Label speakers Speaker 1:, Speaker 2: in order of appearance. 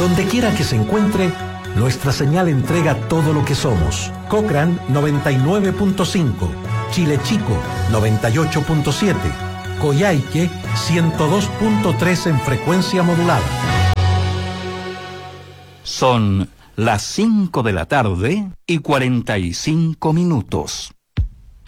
Speaker 1: Donde quiera que se encuentre, nuestra señal entrega todo lo que somos. Cochrane 99.5, Chile Chico 98.7, Coyhaique 102.3 en frecuencia modulada.
Speaker 2: Son las 5 de la tarde y 45 minutos.